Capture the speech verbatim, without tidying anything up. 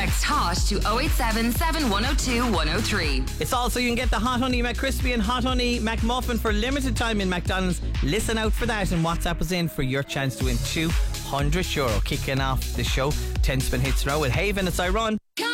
Text HOT to oh eight seven, seven one oh two, one oh three. It's also, you can get the Hot Honey McCrispy and Hot Honey McMuffin for limited time in McDonald's. Listen out for that, and WhatsApp us in for your chance to win two hundred euro. Kicking off the show, ten spin hits now with Haven. It's I Run.